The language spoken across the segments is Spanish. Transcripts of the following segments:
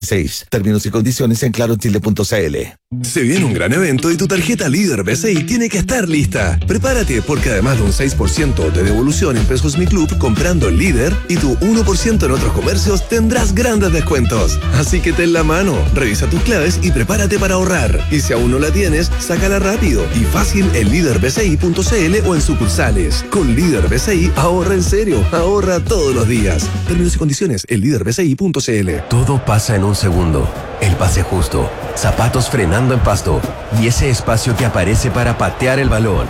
2026. Términos y condiciones en clarochile.cl. Se viene un gran evento y tu tarjeta Líder BCI tiene que estar lista. Prepárate porque además de un 6% de devolución en Pesos Mi Club comprando en Líder y tu 1% en otros comercios tendrás grandes descuentos. Así que ten la mano, revisa tus claves y prepárate para ahorrar. Y si aún no la tienes, sácala rápido y fácil en líderbci.cl o en sucursales. Con Líder BCI ahorra en serio, ahorra todos los días. Términos y condiciones en líderbci.cl. Todo pasa en un segundo. El pase justo, zapatos frenando en pasto y ese espacio que aparece para patear el balón.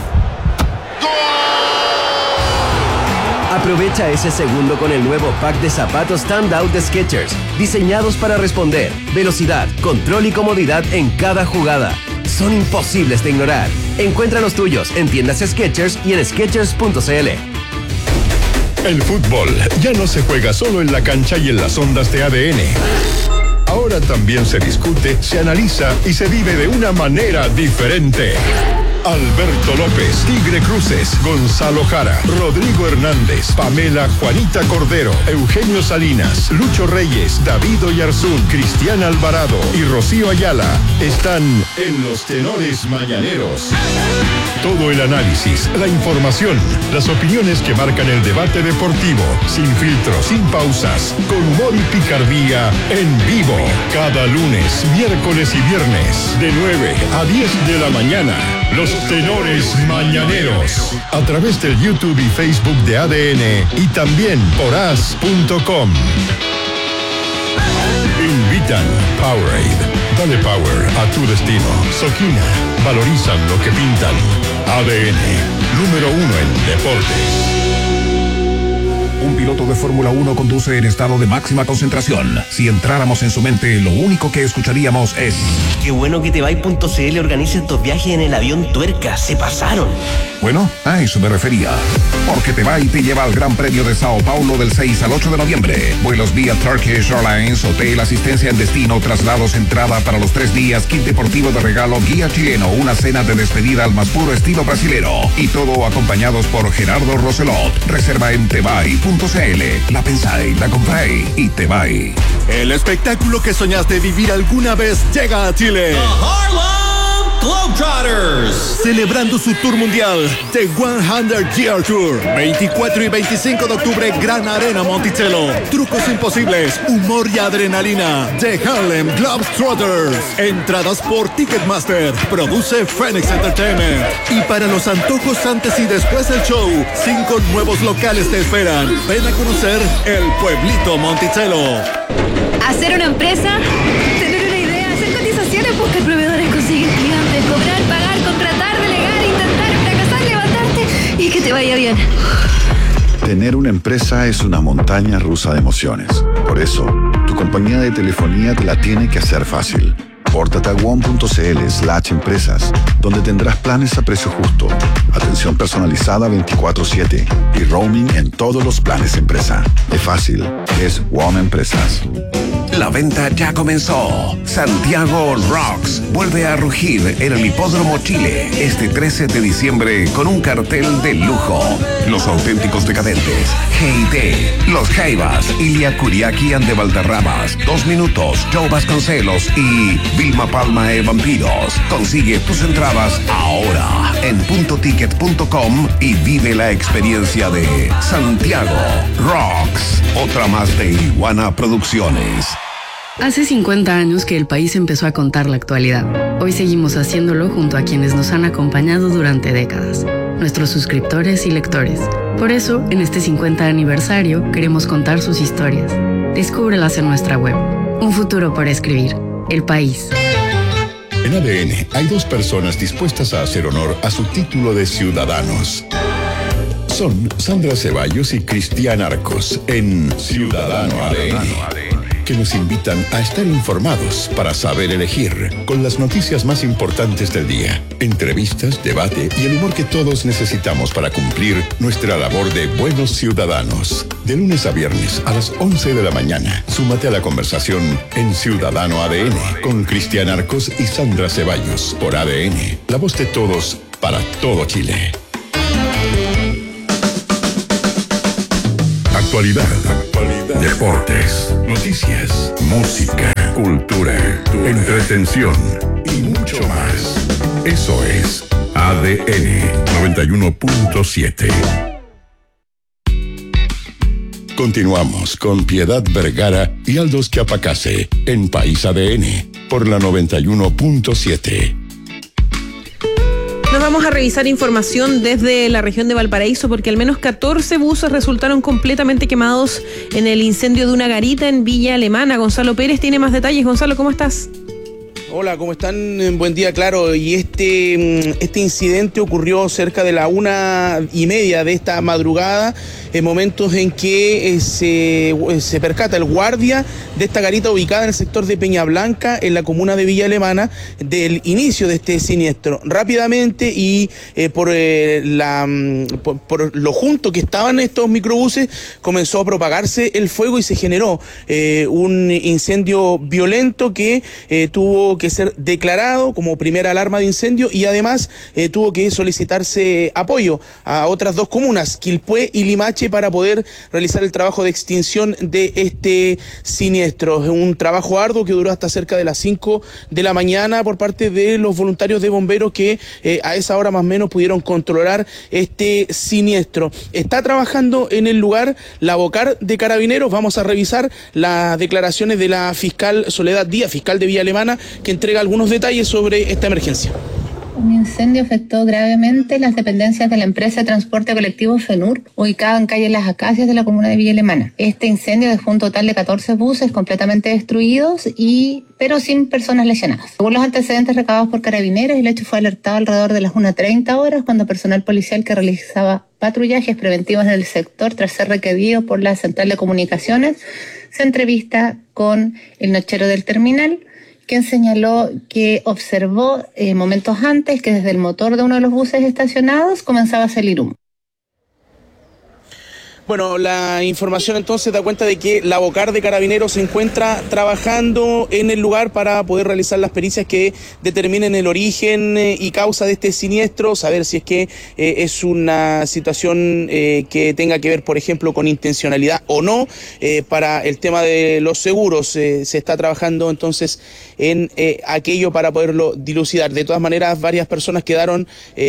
Aprovecha ese segundo con el nuevo pack de zapatos Standout de Skechers, diseñados para responder, velocidad, control y comodidad en cada jugada. Son imposibles de ignorar. Encuentra los tuyos en tiendas Skechers y en Skechers.cl. El fútbol ya no se juega solo en la cancha y en las ondas de ADN. Ahora también se discute, se analiza y se vive de una manera diferente. Alberto López, Tigre Cruces, Gonzalo Jara, Rodrigo Hernández, Pamela Juanita Cordero, Eugenio Salinas, Lucho Reyes, David Oyarzún, Cristian Alvarado y Rocío Ayala están en los Tenores Mañaneros. Todo el análisis, la información, las opiniones que marcan el debate deportivo, sin filtros, sin pausas, con humor y picardía, en vivo. Cada lunes, miércoles y viernes, de 9 a 10 de la mañana. Los Tenores Mañaneros. A través del YouTube y Facebook de ADN y también por as.com. Invitan Powerade. Dale power a tu destino. Soquina. Valorizan lo que pintan. ADN. Número 1 en deportes. Un piloto de Fórmula 1 conduce en estado de máxima concentración. Si entráramos en su mente, lo único que escucharíamos es: qué bueno que Tebay.cl organice estos viajes en el avión Tuerca. Se pasaron. Bueno, a eso me refería. Porque Tebay te lleva al Gran Premio de Sao Paulo del 6 al 8 de noviembre. Vuelos vía Turkish Airlines, hotel, asistencia en destino, traslados, entrada para los 3 días, kit deportivo de regalo, guía chileno, una cena de despedida al más puro estilo brasilero. Y todo acompañados por Gerardo Roselot. Reserva en Tebay.cl. La pensáis, la compráis y Tebay. El espectáculo que soñaste vivir alguna vez llega a Chile. The Harlem Globetrotters. Celebrando su tour mundial, The 100 Year Tour. 24 y 25 de octubre, Gran Arena Monticello. Trucos imposibles, humor y adrenalina. The Harlem Globetrotters. Entradas por Ticketmaster. Produce Phoenix Entertainment. Y para los antojos antes y después del show, 5 nuevos locales te esperan. Ven a conocer el pueblito Monticello. Hacer una empresa, tener una idea, hacer cotizaciones, buscar proveedores, conseguir clientes, cobrar, pagar, contratar, delegar, intentar, fracasar, levantarte y que te vaya bien. Tener una empresa es una montaña rusa de emociones. Por eso, tu compañía de telefonía te la tiene que hacer fácil. Pórtate a WOM.cl/empresas, donde tendrás planes a precio justo, atención personalizada 24/7 y roaming en todos los planes empresa. Es fácil, es WOM Empresas. La venta ya comenzó. Santiago Rocks vuelve a rugir en el Hipódromo Chile este 13 de diciembre con un cartel de lujo. Los auténticos decadentes, G&T, Los Jaivas, Ilia Kuriaki and de Valderramas, 2 Minutos, Joe Vasconcelos y Vilma Palma e Vampiros. Consigue tus entradas ahora en puntoticket.com y vive la experiencia de Santiago Rocks. Otra más de Iguana Producciones. Hace 50 años que el país empezó a contar la actualidad. Hoy seguimos haciéndolo junto a quienes nos han acompañado durante décadas, nuestros suscriptores y lectores. Por eso, en este 50 aniversario, queremos contar sus historias. Descúbrelas en nuestra web. Un futuro por escribir. El país. En ADN hay 2 personas dispuestas a hacer honor a su título de ciudadanos. Son Sandra Ceballos y Cristian Arcos en Ciudadano ADN, que nos invitan a estar informados para saber elegir, con las noticias más importantes del día, entrevistas, debate y el humor que todos necesitamos para cumplir nuestra labor de buenos ciudadanos. De lunes a viernes a las 11 de la mañana, súmate a la conversación en Ciudadano ADN con Cristian Arcos y Sandra Ceballos por ADN, la voz de todos para todo Chile. Actualidad, deportes, noticias, música, cultura, entretención y mucho más. Eso es ADN 91.7. Continuamos con Piedad Vergara y Aldous Chiapacase en País ADN por la 91.7. Nos vamos a revisar información desde la región de Valparaíso porque al menos 14 buses resultaron completamente quemados en el incendio de una garita en Villa Alemana. Gonzalo Pérez tiene más detalles. Gonzalo, ¿cómo estás? Hola, ¿cómo están? Buen día, claro. Y este incidente ocurrió cerca de la 1:30 de esta madrugada, en momentos en que se percata el guardia de esta garita ubicada en el sector de Peña Blanca, en la comuna de Villa Alemana, del inicio de este siniestro. Rápidamente y por lo junto que estaban estos microbuses, comenzó a propagarse el fuego y se generó un incendio violento que tuvo que ser declarado como primera alarma de incendio y además tuvo que solicitarse apoyo a otras dos comunas, Quilpué y Limache, para poder realizar el trabajo de extinción de este siniestro. Un trabajo arduo que duró hasta cerca de las 5 de la mañana por parte de los voluntarios de bomberos que a esa hora más o menos pudieron controlar este siniestro. Está trabajando en el lugar la Vocar de Carabineros. Vamos a revisar las declaraciones de la fiscal Soledad Díaz, fiscal de Villa Alemana, que entrega algunos detalles sobre esta emergencia. Un incendio afectó gravemente las dependencias de la empresa de transporte colectivo FENUR, ubicada en calle Las Acacias de la comuna de Villa Alemana. Este incendio dejó un total de 14 buses completamente destruidos pero sin personas lesionadas. Según los antecedentes recabados por Carabineros, el hecho fue alertado alrededor de las 1:30 horas, cuando personal policial que realizaba patrullajes preventivos en el sector, tras ser requerido por la central de comunicaciones, se entrevista con el nochero del terminal, quien señaló que observó momentos antes que desde el motor de uno de los buses estacionados comenzaba a salir humo. Bueno, la información entonces da cuenta de que la Vocar de Carabineros se encuentra trabajando en el lugar para poder realizar las pericias que determinen el origen y causa de este siniestro, saber si es que es una situación que tenga que ver, por ejemplo, con intencionalidad o no. Para el tema de los seguros se está trabajando entonces en aquello para poderlo dilucidar. De todas maneras, varias personas quedaron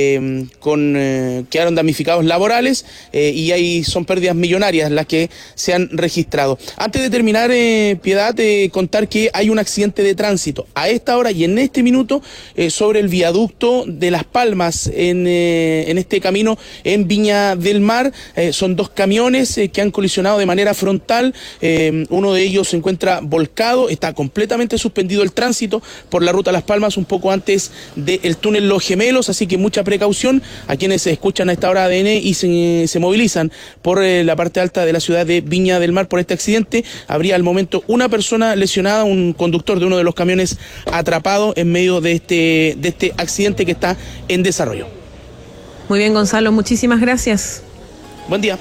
damnificados laborales y ahí son pérdidas millonarias las que se han registrado. Antes de terminar, Piedad, contar que hay un accidente de tránsito a esta hora y en este minuto sobre el viaducto de Las Palmas en este camino en Viña del Mar. Son dos camiones que han colisionado de manera frontal. Uno de ellos se encuentra volcado, está completamente suspendido el tránsito por la ruta Las Palmas un poco antes del túnel Los Gemelos, así que mucha precaución a quienes se escuchan a esta hora ADN y se movilizan por la parte alta de la ciudad de Viña del Mar por este accidente. Habría al momento una persona lesionada, un conductor de uno de los camiones atrapado en medio de este accidente que está en desarrollo. Muy bien, Gonzalo, muchísimas gracias. Buen día.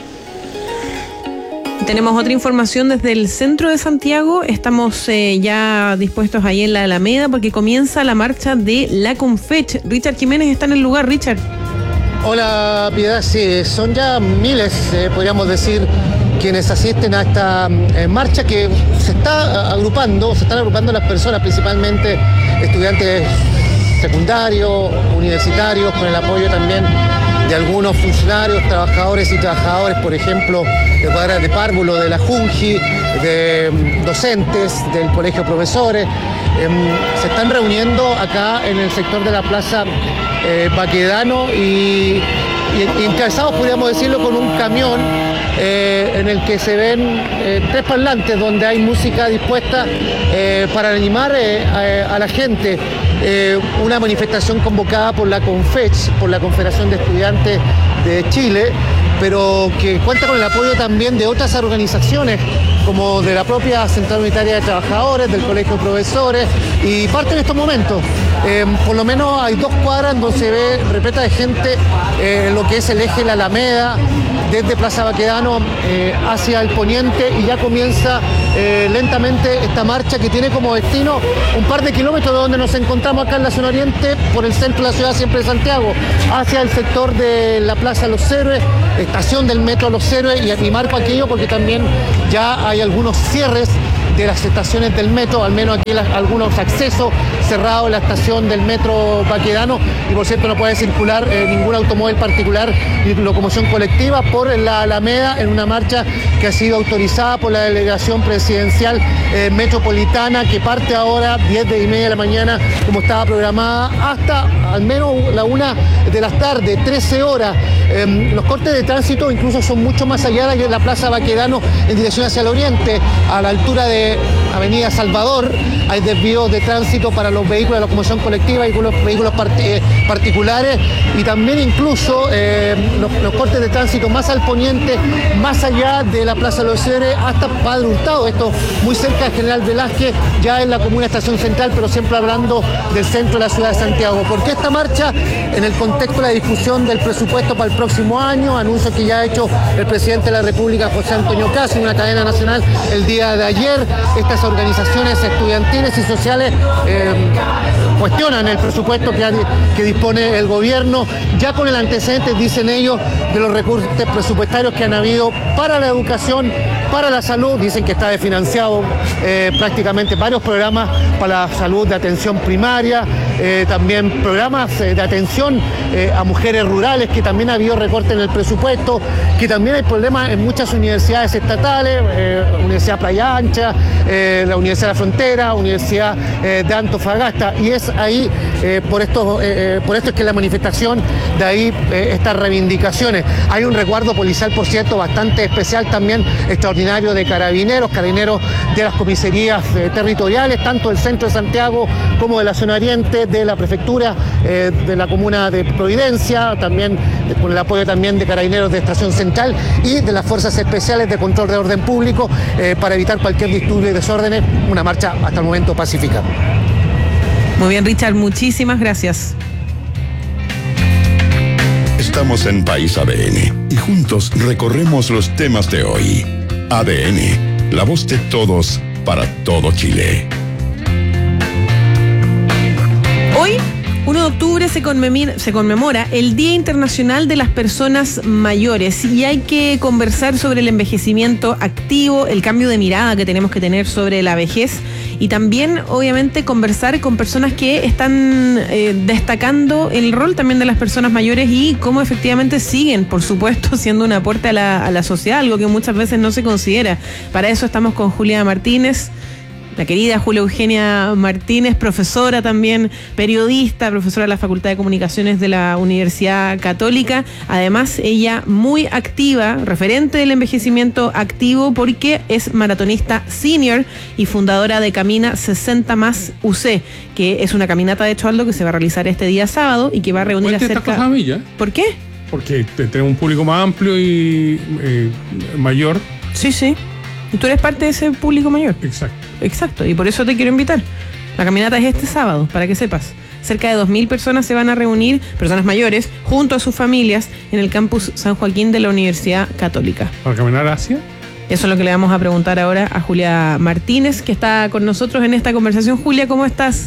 Tenemos otra información desde el centro de Santiago. Estamos ya dispuestos ahí en la Alameda porque comienza la marcha de la Confech. Richard Jiménez está en el lugar. Richard. Hola, Piedad. Sí, son ya miles, podríamos decir, quienes asisten a esta marcha que se están agrupando las personas, principalmente estudiantes secundarios, universitarios, con el apoyo también de algunos funcionarios, trabajadores y trabajadoras, por ejemplo, de Cuadra de Párvulo, de la Junji, de docentes, del Colegio de Profesores. Se están reuniendo acá en el sector de la Plaza Baquedano y encabezados, podríamos decirlo, con un camión en el que se ven tres parlantes donde hay música dispuesta para animar a la gente. Una manifestación convocada por la Confech, por la Confederación de Estudiantes de Chile, pero que cuenta con el apoyo también de otras organizaciones, como de la propia Central Unitaria de Trabajadores, del Colegio de Profesores, y parte en estos momentos. Por lo menos hay 2 cuadras donde se ve repleta de gente en lo que es el eje La Alameda, desde Plaza Baquedano hacia el poniente, y ya comienza lentamente esta marcha que tiene como destino un par de kilómetros de donde nos encontramos acá en la zona oriente, por el centro de la ciudad siempre de Santiago, hacia el sector de la Plaza Los Héroes, estación del metro Los Héroes, y marco aquello porque también ya hay algunos cierres de las estaciones del metro, al menos aquí algunos accesos cerrados en la estación del metro Baquedano, y por cierto no puede circular ningún automóvil particular ni locomoción colectiva por la Alameda en una marcha que ha sido autorizada por la delegación presidencial metropolitana, que parte ahora 10:30 de la mañana como estaba programada hasta al menos la 1 de la tarde, 13 horas. Los cortes de tránsito incluso son mucho más allá de la Plaza Baquedano en dirección hacia el oriente, a la altura de Avenida Salvador. Hay desvíos de tránsito para los vehículos de locomoción colectiva y vehículos particulares, y también incluso los cortes de tránsito más al poniente, más allá de la Plaza de los Cedres hasta Padre Hurtado, esto muy cerca de General Velázquez, ya en la comuna Estación Central, pero siempre hablando del centro de la ciudad de Santiago. ¿Por qué esta marcha? En el contexto de la discusión del presupuesto para el próximo año, anuncio que ya ha hecho el presidente de la República, José Antonio Caz, en una cadena nacional el día de ayer. Estas organizaciones estudiantiles y sociales cuestionan el presupuesto que dispone el gobierno, ya con el antecedente, dicen ellos, de los recursos presupuestarios que han habido para la educación, para la salud. Dicen que está desfinanciado prácticamente varios programas para la salud de atención primaria, también programas de atención a mujeres rurales, que también ha habido recorte en el presupuesto, que también hay problemas en muchas universidades estatales, Universidad Playa Ancha, la Universidad de la Frontera, Universidad de Antofagasta, y es ahí, por esto es que la manifestación, de ahí estas reivindicaciones. Hay un resguardo policial, por cierto, bastante especial, también extraordinario, de carabineros de las comisarías territoriales, tanto del centro de Santiago como de la zona oriente, de la prefectura, de la comuna de Providencia, también con el apoyo también de carabineros de Estación Central y de las fuerzas especiales de control de orden público, para evitar cualquier disturbio y desórdenes. Una marcha hasta el momento pacífica. Muy bien, Richard, muchísimas gracias. Estamos en País ADN y juntos recorremos los temas de hoy. ADN, la voz de todos para todo Chile. Hoy, 1 de octubre, se conmemora el Día Internacional de las Personas Mayores, y hay que conversar sobre el envejecimiento activo, el cambio de mirada que tenemos que tener sobre la vejez, y también, obviamente, conversar con personas que están destacando el rol también de las personas mayores y cómo efectivamente siguen, por supuesto, siendo un aporte a la sociedad, algo que muchas veces no se considera. Para eso estamos con Julia Martínez, la querida Julia Eugenia Martínez, profesora también, periodista, profesora de la Facultad de Comunicaciones de la Universidad Católica. Además, ella muy activa, referente del envejecimiento activo, porque es maratonista senior y fundadora de Camina 60 Más UC, que es una caminata, de hecho, Aldo, que se va a realizar este día sábado y que va a reunir a cerca... ¿Por qué? Porque tenemos un público más amplio y mayor. Sí, sí. Y tú eres parte de ese público mayor. Exacto, y por eso te quiero invitar. La caminata es este sábado, para que sepas. Cerca de 2.000 personas se van a reunir, personas mayores, junto a sus familias, en el campus San Joaquín de la Universidad Católica. ¿Para caminar hacia? Eso es lo que le vamos a preguntar ahora a Julia Martínez, que está con nosotros en esta conversación. Julia, ¿cómo estás?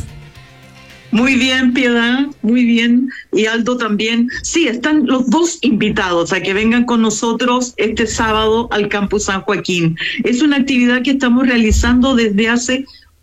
Muy bien, Piedad, muy bien. Y Aldo también. Sí, están los dos invitados a que vengan con nosotros este sábado al Campus San Joaquín. Es una actividad que estamos realizando desde hace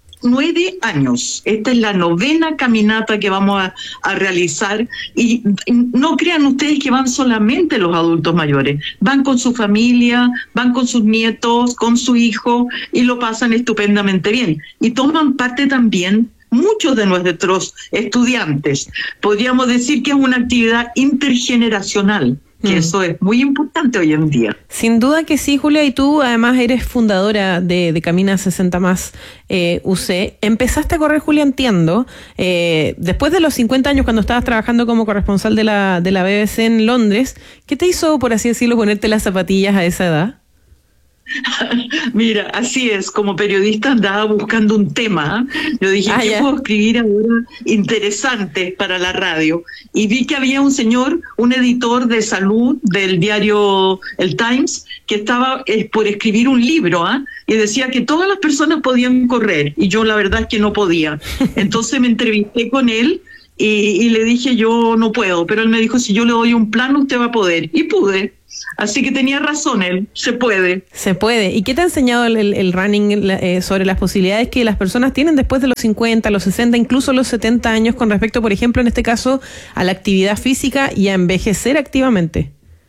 9 años. Esta es la 9ª caminata que vamos a realizar, y no crean ustedes que van solamente los adultos mayores, van con su familia, van con sus nietos, con su hijo, y lo pasan estupendamente bien. Y toman parte también muchos de nuestros estudiantes. Podríamos decir que es una actividad intergeneracional, que eso es muy importante hoy en día. Sin duda que sí, Julia, y tú además eres fundadora de Camina 60 Más UC. Empezaste a correr, Julia, entiendo, después de los 50 años, cuando estabas trabajando como corresponsal de la BBC en Londres. ¿Qué te hizo, por así decirlo, ponerte las zapatillas a esa edad? Mira, así es, como periodista andaba buscando un tema. Yo dije, ¿qué puedo escribir ahora interesante para la radio? Y vi que había un señor, un editor de salud del diario El Times, que estaba por escribir un libro, y decía que todas las personas podían correr, y yo la verdad es que no podía. Entonces me entrevisté con él y le dije, yo no puedo, pero él me dijo, si yo le doy un plan, usted va a poder. Y pude. Así que tenía razón él, se puede. Se puede. ¿Y qué te ha enseñado el running sobre las posibilidades que las personas tienen después de los 50, los 60, incluso los 70 años con respecto, por ejemplo, en este caso, a la actividad física y a envejecer activamente?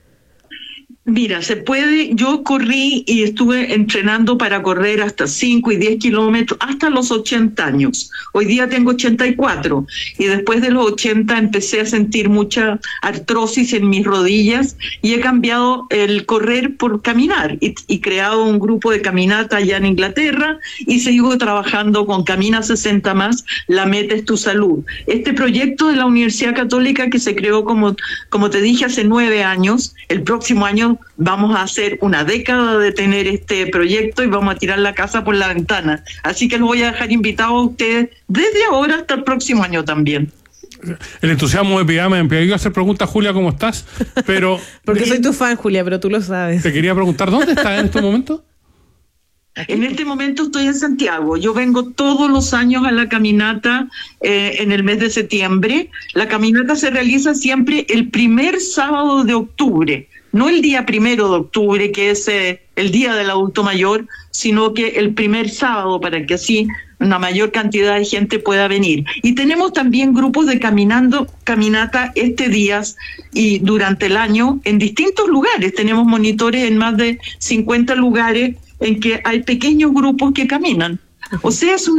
Mira, se puede, yo corrí y estuve entrenando para correr hasta 5 y 10 kilómetros hasta los 80 años. Hoy día tengo 84 y después de los 80 empecé a sentir mucha artrosis en mis rodillas y he cambiado el correr por caminar y creado un grupo de caminata allá en Inglaterra y sigo trabajando con Camina 60 más, la meta es tu salud. Este proyecto de la Universidad Católica que se creó como te dije hace 9 años, el próximo año vamos a hacer una década de tener este proyecto y vamos a tirar la casa por la ventana. Así que los voy a dejar invitados a ustedes desde ahora hasta el próximo año también. El entusiasmo de Piedad me impidió hacer preguntas, Julia, ¿cómo estás? Pero porque soy tu fan, Julia, pero tú lo sabes. Te quería preguntar, ¿dónde estás en este momento? En este momento estoy en Santiago. Yo vengo todos los años a la caminata en el mes de septiembre. La caminata se realiza siempre el primer sábado de octubre. No el día 1 de octubre, que es el día del adulto mayor, sino que el primer sábado, para que así una mayor cantidad de gente pueda venir. Y tenemos también grupos de caminata días y durante el año en distintos lugares. Tenemos monitores en más de 50 lugares en que hay pequeños grupos que caminan. O sea, es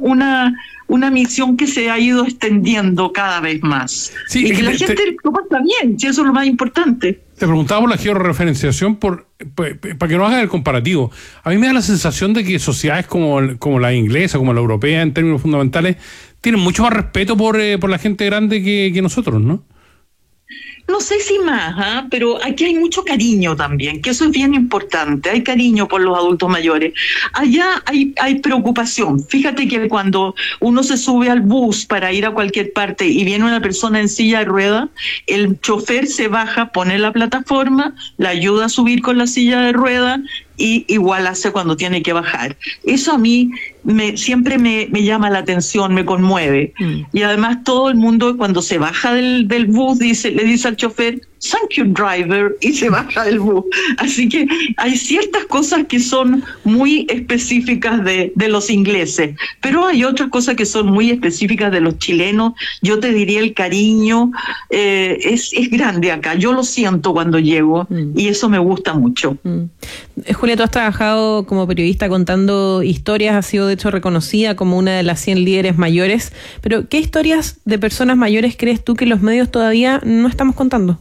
una misión que se ha ido extendiendo cada vez más. Sí, y que la gente lo pasa bien, si eso es lo más importante. Te preguntaba por la georreferenciación para que no hagas el comparativo. A mí me da la sensación de que sociedades como la inglesa, como la europea, en términos fundamentales, tienen mucho más respeto por la gente grande que nosotros, ¿no? No sé si más, pero aquí hay mucho cariño también, que eso es bien importante. Hay cariño por los adultos mayores. Allá hay preocupación. Fíjate que cuando uno se sube al bus para ir a cualquier parte y viene una persona en silla de ruedas, el chofer se baja, pone la plataforma, la ayuda a subir con la silla de ruedas y igual hace cuando tiene que bajar. Eso a mí siempre me llama la atención, me conmueve. Y además todo el mundo cuando se baja del bus le dice al chofer, "Thank you, driver", y se baja del bus. Así que hay ciertas cosas que son muy específicas de los ingleses, pero hay otras cosas que son muy específicas de los chilenos. Yo te diría el cariño es grande acá. Yo lo siento cuando llego y eso me gusta mucho. Julia, tú has trabajado como periodista contando historias, has sido de hecho reconocida como una de las 100 líderes mayores, pero ¿qué historias de personas mayores crees tú que los medios todavía no estamos contando?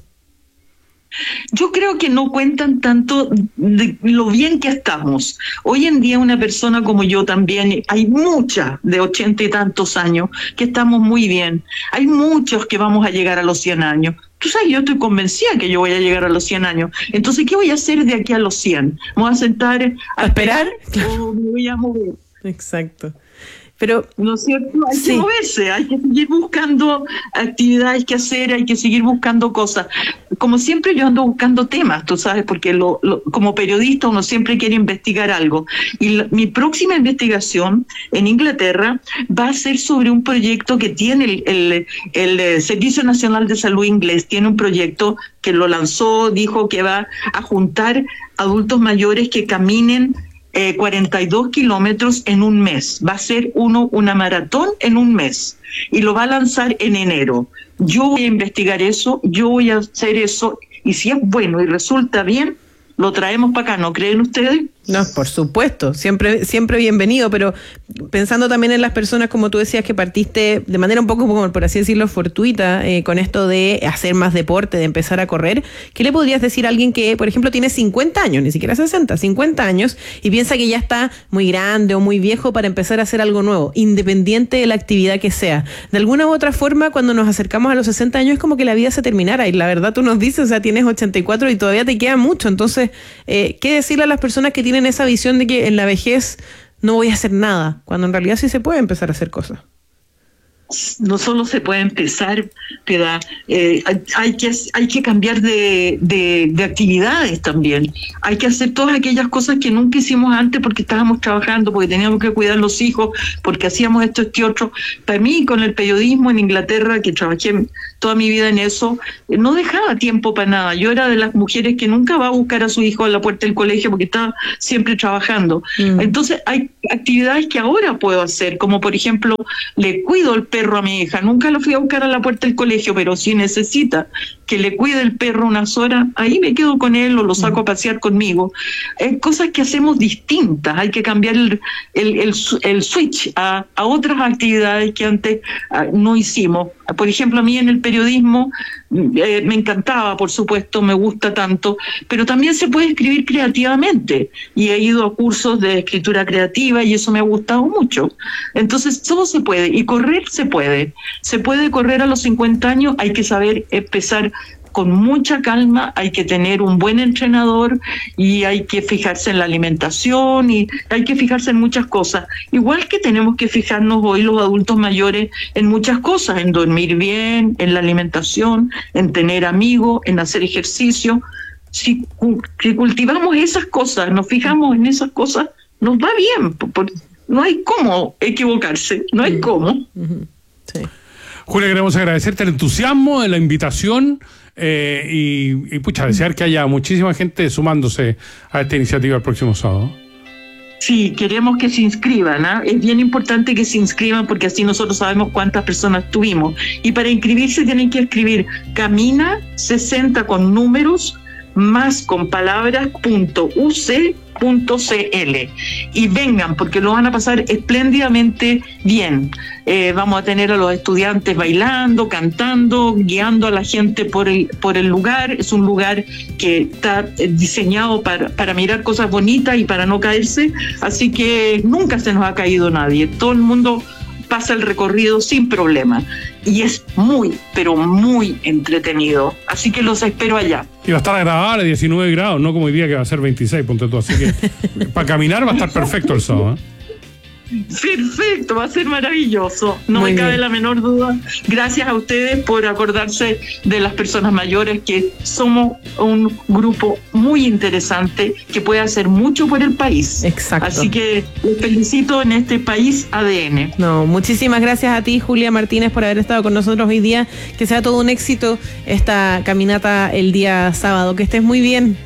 Yo creo que no cuentan tanto de lo bien que estamos. Hoy en día una persona como yo también, hay muchas de 80 y tantos años que estamos muy bien. Hay muchos que vamos a llegar a los 100 años. Tú sabes, yo estoy convencida que yo voy a llegar a los 100 años. Entonces, ¿qué voy a hacer de aquí a los 100? ¿Me voy a sentar a esperar o me voy a mover? Exacto. Pero, ¿no es cierto? Hay que moverse, hay que seguir buscando actividades que hacer, hay que seguir buscando cosas. Como siempre yo ando buscando temas, tú sabes, porque como periodista uno siempre quiere investigar algo. Y mi próxima investigación en Inglaterra va a ser sobre un proyecto que tiene el Servicio Nacional de Salud inglés. Tiene un proyecto que lo lanzó, dijo que va a juntar adultos mayores que caminen 42 kilómetros en un mes. Va a ser una maratón en un mes y lo va a lanzar en enero. Yo voy a investigar eso, yo voy a hacer eso y si es bueno y resulta bien, lo traemos para acá, ¿no creen ustedes? No, por supuesto, siempre bienvenido, pero pensando también en las personas, como tú decías, que partiste de manera un poco, como por así decirlo, fortuita, con esto de hacer más deporte, de empezar a correr, ¿qué le podrías decir a alguien que, por ejemplo, tiene 50 años, ni siquiera 60, 50 años, y piensa que ya está muy grande o muy viejo para empezar a hacer algo nuevo, independiente de la actividad que sea? De alguna u otra forma, cuando nos acercamos a los 60 años, es como que la vida se terminara, y la verdad tú nos dices, o sea, tienes 84 y todavía te queda mucho. Entonces, ¿qué decirle a las personas que tienen esa visión de que en la vejez no voy a hacer nada, cuando en realidad sí se puede empezar a hacer cosas? no solo se puede empezar, Piedad, hay que cambiar de actividades también. Hay que hacer todas aquellas cosas que nunca hicimos antes porque estábamos trabajando, porque teníamos que cuidar los hijos, porque hacíamos esto, otro. Para mí, con el periodismo en Inglaterra, que trabajé toda mi vida en eso, no dejaba tiempo para nada. Yo era de las mujeres que nunca va a buscar a su hijo a la puerta del colegio porque estaba siempre trabajando. Entonces hay actividades que ahora puedo hacer, como por ejemplo, le cuido el perro a mi hija. Nunca lo fui a buscar a la puerta del colegio, pero si necesita que le cuide el perro unas horas, ahí me quedo con él o lo saco a pasear conmigo. Cosas que hacemos distintas. Hay que cambiar el switch a otras actividades que antes no hicimos. Por ejemplo, a mí en el periodismo me encantaba, por supuesto, me gusta tanto, pero también se puede escribir creativamente y he ido a cursos de escritura creativa y eso me ha gustado mucho. Entonces, todo se puede y correr se puede correr a los 50 años, hay que saber empezar con mucha calma, hay que tener un buen entrenador y hay que fijarse en la alimentación y hay que fijarse en muchas cosas. Igual que tenemos que fijarnos hoy los adultos mayores en muchas cosas, en dormir bien, en la alimentación, en tener amigos, en hacer ejercicio. Si cultivamos esas cosas, nos fijamos en esas cosas, nos va bien. No hay cómo equivocarse, no hay cómo. Sí. Julia, queremos agradecerte el entusiasmo de la invitación y pucha, desear que haya muchísima gente sumándose a esta iniciativa el próximo sábado. Sí, queremos que se inscriban, ¿eh? Es bien importante que se inscriban porque así nosotros sabemos cuántas personas tuvimos. Y para inscribirse tienen que escribir Camina 60 con números más con palabras .uc.cl y vengan porque lo van a pasar espléndidamente bien. Vamos a tener a los estudiantes bailando, cantando, guiando a la gente por el lugar. Es un lugar que está diseñado para mirar cosas bonitas y para no caerse, así que nunca se nos ha caído nadie. Todo el mundo pasa el recorrido sin problema y es muy, pero muy entretenido, así que los espero allá. Y va a estar agradable, 19 grados, no como hoy día que va a ser 26, ponte tú, así que para caminar va a estar perfecto el sábado, ¿eh? Perfecto, va a ser maravilloso, no me cabe la menor duda. Gracias a ustedes por acordarse de las personas mayores, que somos un grupo muy interesante que puede hacer mucho por el país. Exacto. Así que les felicito en este país ADN. No, muchísimas gracias a ti, Julia Martínez, por haber estado con nosotros hoy día. Que sea todo un éxito esta caminata el día sábado. Que estés muy bien.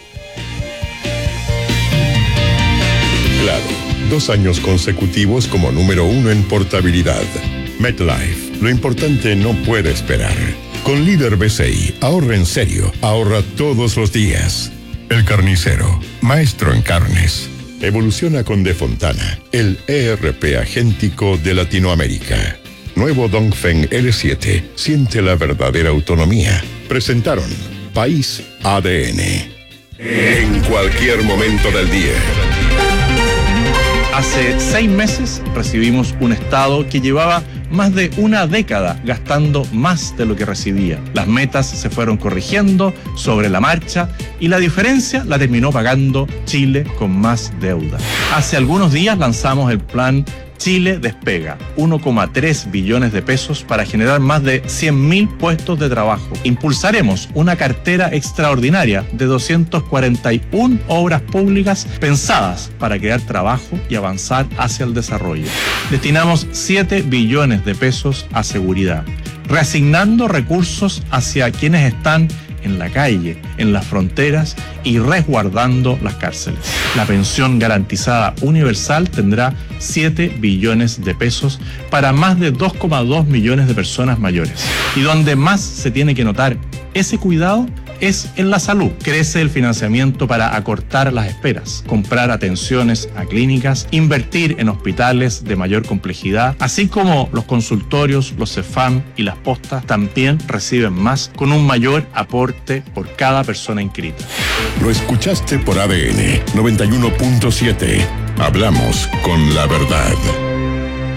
Claro, 2 años consecutivos como número 1 en portabilidad. MetLife, lo importante no puede esperar. Con Líder BCI, ahorra en serio, ahorra todos los días. El Carnicero, maestro en carnes. Evoluciona con De Fontana, el ERP agéntico de Latinoamérica. Nuevo Dongfeng L7, siente la verdadera autonomía. Presentaron País ADN. En cualquier momento del día. Hace 6 meses recibimos un Estado que llevaba más de una década gastando más de lo que recibía. Las metas se fueron corrigiendo sobre la marcha y la diferencia la terminó pagando Chile con más deuda. Hace algunos días lanzamos el plan Chile Despega, 1,3 billones de pesos para generar más de 100.000 puestos de trabajo. Impulsaremos una cartera extraordinaria de 241 obras públicas pensadas para crear trabajo y avanzar hacia el desarrollo. Destinamos 7 billones de pesos a seguridad, reasignando recursos hacia quienes están en la calle, en las fronteras y resguardando las cárceles. La pensión garantizada universal tendrá 7 billones de pesos para más de 2,2 millones de personas mayores. Y donde más se tiene que notar ese cuidado es en la salud. Crece el financiamiento para acortar las esperas, comprar atenciones a clínicas, invertir en hospitales de mayor complejidad, así como los consultorios, los CEFAM y las postas también reciben más con un mayor aporte por cada persona inscrita. Lo escuchaste por ADN 91.7. Hablamos con la verdad.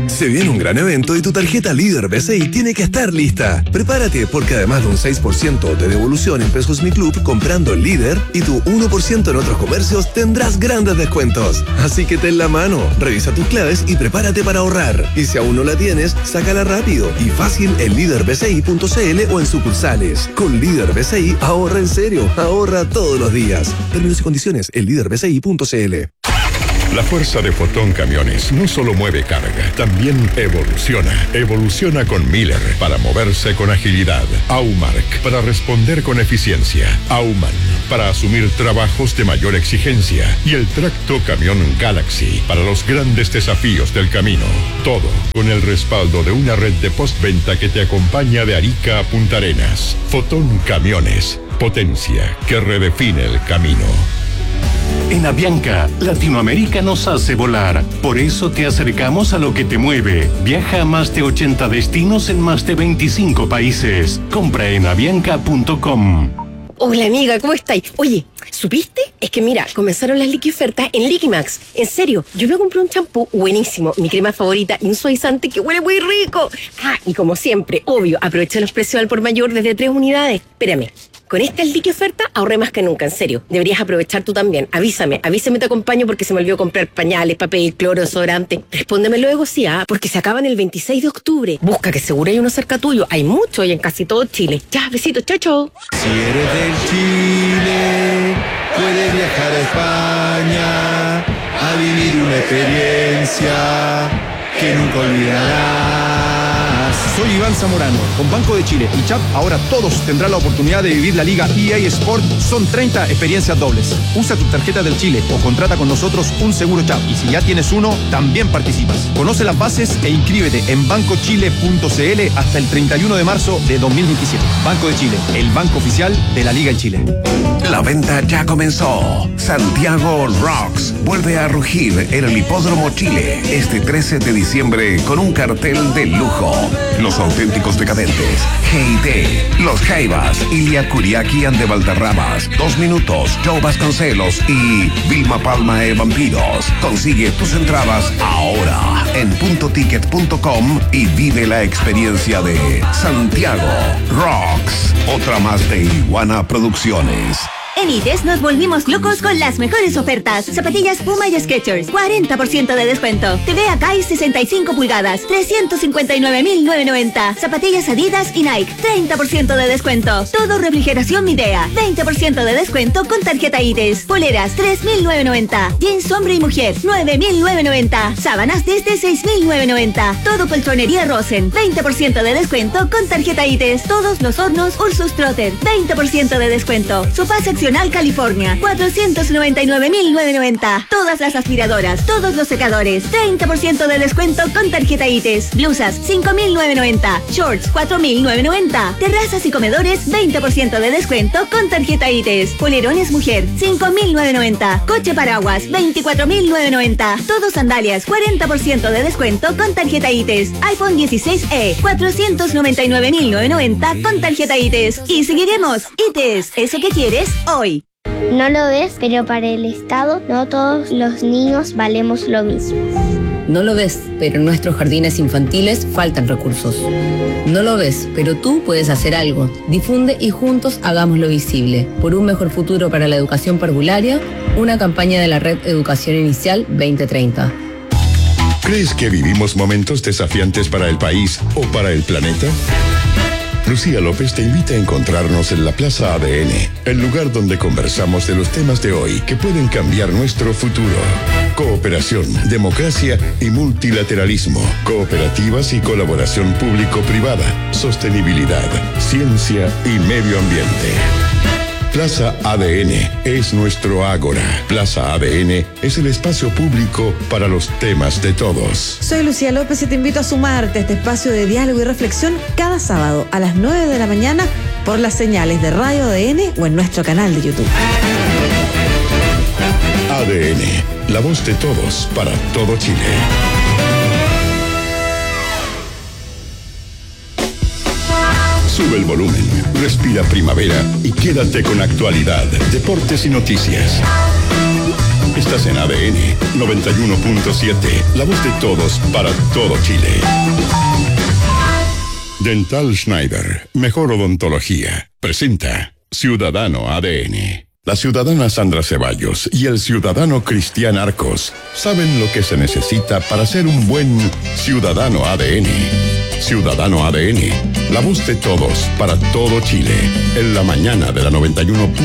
Se viene un gran evento y tu tarjeta Líder BCI tiene que estar lista. Prepárate porque además de un 6% de devolución en Pesos Mi Club comprando el Líder y tu 1% en otros comercios tendrás grandes descuentos. Así que ten la mano, revisa tus claves y prepárate para ahorrar. Y si aún no la tienes, sácala rápido y fácil en LíderBCI.cl o en sucursales. Con Líder BCI ahorra en serio, ahorra todos los días. Términos y condiciones en LíderBCI.cl. La fuerza de Fotón Camiones no solo mueve carga, también evoluciona. Evoluciona con Miller para moverse con agilidad. Aumark para responder con eficiencia. Auman para asumir trabajos de mayor exigencia. Y el tracto camión Galaxy para los grandes desafíos del camino. Todo con el respaldo de una red de postventa que te acompaña de Arica a Punta Arenas. Fotón Camiones, potencia que redefine el camino. En Avianca, Latinoamérica nos hace volar. Por eso te acercamos a lo que te mueve. Viaja a más de 80 destinos en más de 25 países. Compra en avianca.com. Hola amiga, ¿cómo estáis? Oye, ¿supiste? Es que mira, comenzaron las liquiofertas en Liquimax. En serio, yo me compré un champú buenísimo, mi crema favorita y un suavizante que huele muy rico. Ah, y como siempre, obvio, aproveché los precios al por mayor desde 3 unidades. Espérame. Con esta liquioferta ahorré más que nunca, en serio. Deberías aprovechar tú también. Avísame te acompaño porque se me olvidó comprar pañales, papel, cloro, desodorante. Respóndeme luego, sí, porque se acaban el 26 de octubre. Busca que seguro hay uno cerca tuyo. Hay mucho y en casi todo Chile. Ya, besitos, chau, chau. Si eres del Chile, puedes viajar a España a vivir una experiencia que nunca olvidarás. Soy Iván Zamorano. Con Banco de Chile y CHAP, ahora todos tendrán la oportunidad de vivir la Liga EA Sport. Son 30 experiencias dobles. Usa tu tarjeta del Chile o contrata con nosotros un seguro CHAP. Y si ya tienes uno, también participas. Conoce las bases e inscríbete en bancochile.cl hasta el 31 de marzo de 2027. Banco de Chile, el banco oficial de la Liga en Chile. La venta ya comenzó. Santiago Rocks vuelve a rugir en el Hipódromo Chile este 13 de diciembre con un cartel de lujo. Los auténticos decadentes, G&T, Los Jaivas, Ilia Kuriaki and de Valderramas, 2 Minutos, Joe Vasconcelos y Vilma Palma de Vampiros. Consigue tus entradas ahora en puntoticket.com y vive la experiencia de Santiago Rocks, otra más de Iguana Producciones. En ITES nos volvimos locos con las mejores ofertas. Zapatillas Puma y Skechers, 40% de descuento. TV Akai 65 pulgadas, 359.990. Zapatillas Adidas y Nike, 30% de descuento. Todo refrigeración Midea, 20% de descuento con tarjeta ITES. Poleras, 3.990. Jeans hombre y mujer, 9.990. Sábanas desde 6.990. Todo colchonería Rosen, 20% de descuento con tarjeta ITES. Todos los hornos Ursus Trotter, 20% de descuento. Sofás California, 499.990. Todas las aspiradoras, todos los secadores, 30% de descuento con tarjeta ITES. Blusas, 5.990. Shorts, 4.990. Terrazas y comedores, 20% de descuento con tarjeta ITES. Polerones mujer, 5.990. Coche paraguas, 24.990. Todos sandalias, 40% de descuento con tarjeta ITES. iPhone 16e, 499.990 con tarjeta ITES. Y seguiremos. ITES, ¿eso que quieres? Hoy. No lo ves, pero para el Estado no todos los niños valemos lo mismo. No lo ves, pero en nuestros jardines infantiles faltan recursos. No lo ves, pero tú puedes hacer algo. Difunde y juntos hagámoslo visible. Por un mejor futuro para la educación parvularia, una campaña de la Red Educación Inicial 2030. ¿Crees que vivimos momentos desafiantes para el país o para el planeta? Lucía López te invita a encontrarnos en la Plaza ADN, el lugar donde conversamos de los temas de hoy que pueden cambiar nuestro futuro. Cooperación, democracia y multilateralismo, cooperativas y colaboración público-privada, sostenibilidad, ciencia y medio ambiente. Plaza ADN es nuestro ágora. Plaza ADN es el espacio público para los temas de todos. Soy Lucía López y te invito a sumarte a este espacio de diálogo y reflexión cada sábado a las 9 de la mañana por las señales de Radio ADN o en nuestro canal de YouTube. ADN, la voz de todos para todo Chile. Sube el volumen, respira primavera y quédate con actualidad, deportes y noticias. Estás en ADN 91.7, la voz de todos para todo Chile. Dental Schneider, mejor odontología, presenta Ciudadano ADN. La ciudadana Sandra Ceballos y el ciudadano Cristian Arcos saben lo que se necesita para ser un buen ciudadano ADN. Ciudadano ADN, la voz de todos para todo Chile, en la mañana de la 91.